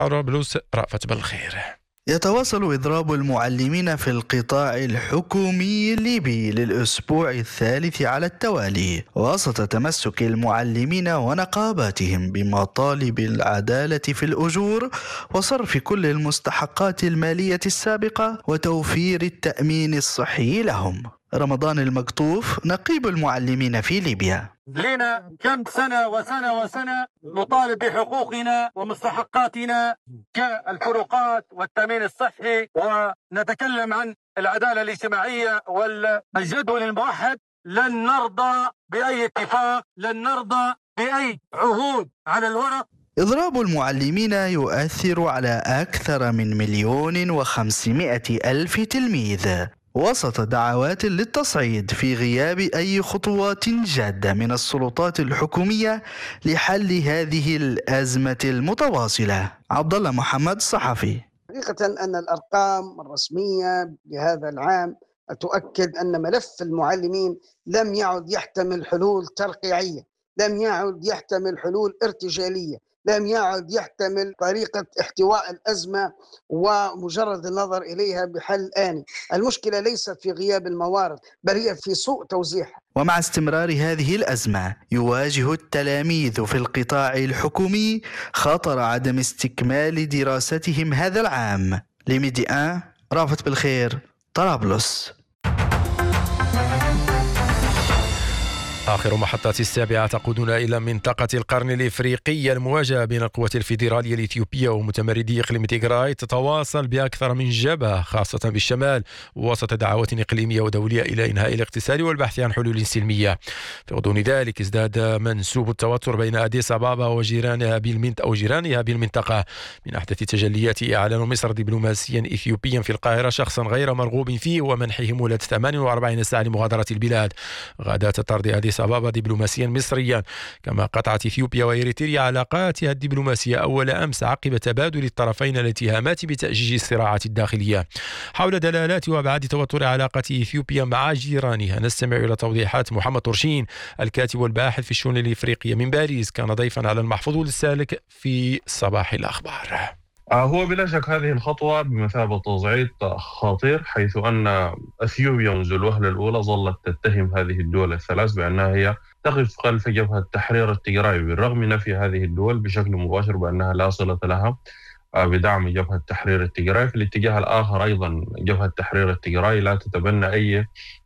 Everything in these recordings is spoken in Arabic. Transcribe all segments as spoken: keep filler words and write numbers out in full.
طرابلس رأفت بالخير. يتواصل إضراب المعلمين في القطاع الحكومي الليبي للأسبوع الثالث على التوالي وسط تمسك المعلمين ونقاباتهم بمطالب العدالة في الأجور وصرف كل المستحقات المالية السابقة وتوفير التأمين الصحي لهم. رمضان المقطوف نقيب المعلمين في ليبيا: لنا كم سنة وسنة وسنة نطالب بحقوقنا ومستحقاتنا كالفروقات والتأمين الصحي، ونتكلم عن العدالة الاجتماعية والجدول الموحد. لن نرضى بأي اتفاق، لن نرضى بأي عهود على الورق. إضراب المعلمين يؤثر على أكثر من مليون وخمسمائة ألف تلميذ وسط دعوات للتصعيد في غياب أي خطوات جادة من السلطات الحكومية لحل هذه الأزمة المتواصلة. عبد الله محمد، صحفي. حقيقة أن الأرقام الرسمية لهذا العام تؤكد أن ملف المعلمين لم يعد يحتمل حلول ترقيعية، لم يعد يحتمل حلول ارتجالية، لم يعد يحتمل طريقة احتواء الأزمة ومجرد النظر إليها بحل آني. المشكلة ليست في غياب الموارد بل هي في سوء توزيعها. ومع استمرار هذه الأزمة يواجه التلاميذ في القطاع الحكومي خطر عدم استكمال دراستهم هذا العام. لميديان، رأفت بالخير، طرابلس. آخر محطات السابعة تقودنا إلى منطقة القرن الإفريقية. المواجهة بين القوات الفيدرالية الإثيوبية ومتمردي إقليم تيغراي تتواصل بأكثر من جبهة خاصة بالشمال وسط دعوات إقليمية ودولية إلى إنهاء الاقتتال والبحث عن حلول سلمية. في غضون ذلك ازداد منسوب التوتر بين أديس أبابا وجيرانها بالمنطقة أو جيرانها بالمنطقة. من أحدث تجليات إعلان مصر دبلوماسيا إثيوبيا في القاهرة شخصا غير مرغوب فيه ومنحه مهلة ثمانية وأربعين ساعة لمغادرة البلاد. غادات طرد أديس أبابا دبلوماسيا مصريا. كما قطعت إثيوبيا وإريتريا علاقاتها الدبلوماسية أول أمس عقب تبادل الطرفين الاتهامات بتأجيج الصراعات الداخلية. حول دلالات وأبعاد توتر علاقة إثيوبيا مع جيرانها نستمع إلى توضيحات محمد طرشين الكاتب والباحث في الشؤون الإفريقية من باريس، كان ضيفا على المحفوظ للسالك في صباح الأخبار. هو بلا شك هذه الخطوة بمثابة تصعيد خطير، حيث أن أثيوبيا منذ الوهلة الأولى ظلت تتهم هذه الدول الثلاث بأنها هي تقف خلف جبهة تحرير التيغراي، بالرغم من نفي هذه الدول بشكل مباشر بأنها لا صلة لها بدعم جبهة تحرير التيغراي. في الاتجاه الآخر أيضا جبهة تحرير التيغراي لا تتبنى أي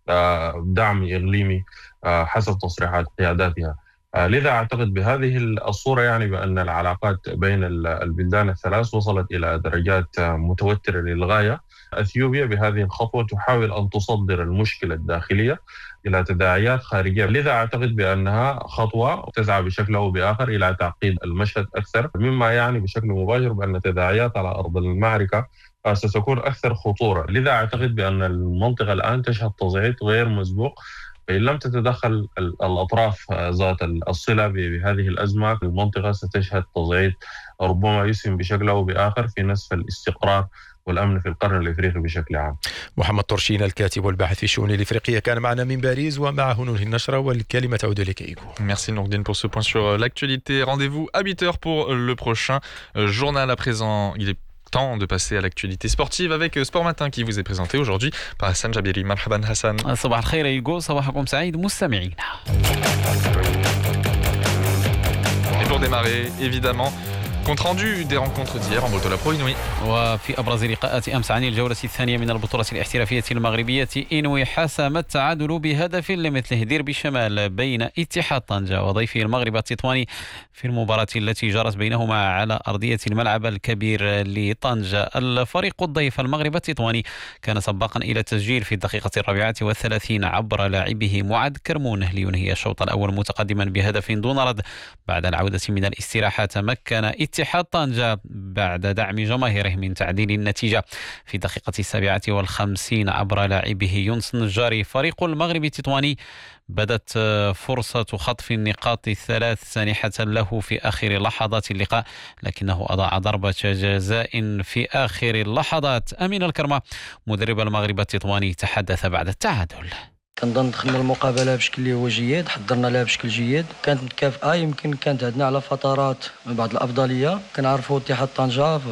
دعم إقليمي حسب تصريحات قياداتها. لذا أعتقد بهذه الصورة يعني بأن العلاقات بين البلدان الثلاث وصلت إلى درجات متوترة للغاية. أثيوبيا بهذه الخطوة تحاول أن تصدر المشكلة الداخلية إلى تداعيات خارجية، لذا أعتقد بأنها خطوة تسعى بشكل أو بآخر إلى تعقيد المشهد أكثر، مما يعني بشكل مباشر بأن التداعيات على أرض المعركة ستكون أكثر خطورة. لذا أعتقد بأن المنطقة الآن تشهد تصعيد غير مسبوق، فإن لم تتدخل الأطراف ذات الصلة بهذه الأزمة المنطقة ستشهد تصعيد ربما يسهم بشكل أو بآخر في نسف الاستقرار والأمن في القرن الإفريقي بشكل عام. محمد طرشين الكاتب والباحث في الشؤون الإفريقية كان معنا من باريس، ومعه ننهي النشرة والكلمة تعود لك إيكو. Merci Nourdine pour ce point sur l'actualité. Rendez-vous à huit heures pour le prochain journal. À présent, il est temps de passer à l'actualité sportive avec Sport Matin qui vous est présenté aujourd'hui par Hassan Jabiri. Marhaban Hassan. صباح الخير إيكو، صباحكم سعيد مستمعينا. Et pour démarrer, évidemment, compte rendu des rencontres d'hier en Botola Pro Inouï. وفي أبرز لقاءات أمس عن الجولة الثانية من البطولة الاحترافية المغربية، إنوي حسم التعادل بهدف لمثله ديربي الشمال بين اتحاد طنجة وضيفه المغرب التطواني في المباراة التي جرت بينهما على أرضية الملعب الكبير لطنجة. الفريق الضيف المغرب التطواني كان سباقا إلى التسجيل في الدقيقة الرابعة والثلاثين عبر لاعبه معد كرمون لينهي الشوط الأول متقدما بهدف دون رد. بعد العودة من الاستراحة تمكن اتحاد طنجة بعد دعم جماهيره من تعديل النتيجة في الدقيقة السابعة والخمسين عبر لاعبه يونس النجاري. فريق المغرب التطواني بدت فرصة خطف النقاط الثلاث سانحة له في آخر لحظات اللقاء، لكنه أضاع ضربة جزاء في آخر اللحظات. أمين الكرمة مدرب المغرب التطواني تحدث بعد التعادل. كنظن دخلنا المقابله بشكل اللي هو جيد، حضرنا لها بشكل جيد، كانت متكافئه، يمكن كانت عندنا على فترات بعض الافضليه. كنعرفوا اتحاد طنجه